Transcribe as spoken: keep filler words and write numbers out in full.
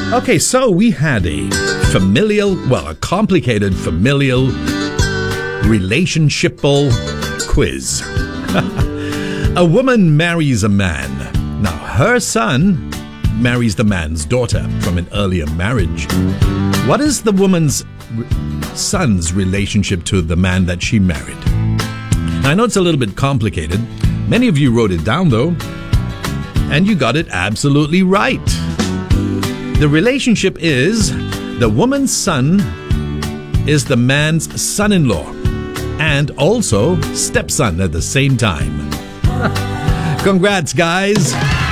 Okay, so we had a familial, well, a complicated familial relationship-able quiz. A woman marries a man. Now, her son marries the man's daughter from an earlier marriage. What is the woman's son's relationship to the man that she married? I know it's a little bit complicated. Many of you wrote it down, though, and you got it absolutely right. The relationship is the woman's son is the man's son-in-law and also stepson at the same time. Congrats, guys.